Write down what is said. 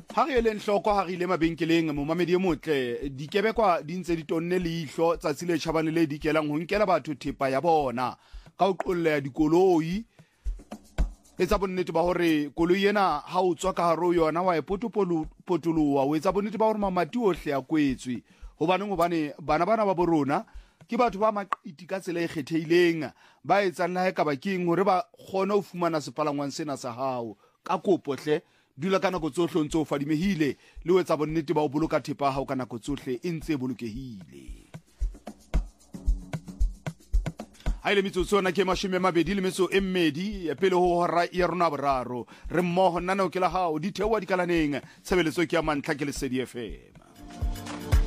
ha re le nhloko ha re ile mabenkeleng mo mamedi e motle dikebekwa di ntse di tonne leihlo tsatsi le tjhabane le dikelang ho nkela batho thepa ya bona ka o qolla dikoloi etsa bonnete ba hore koloi ena ha o tswa ka haro yona wa potolowa o etsa bonnete ba hore mamati ohle a kwetswe hobane bana ba borona ke batho ba maqiti ka tsela e kgethehileng ba etsang la ka bakeng hore ba kgone ho fumana sepalangwang sena sa hao ka kopo hle dula ka nako tsohle ntse o fadimehile le o etsa bonnete ba o boloka thepa hao ka nako tsohle e ntse bolokehile. ha ile metsotso na ke mashome mabedi le metso e mmedi pele ho hora ya rona boraro re mmoho nna no ke la hao di thewa di kalaneng tshebeletso ke ya mantlha ke le Lesedi FM.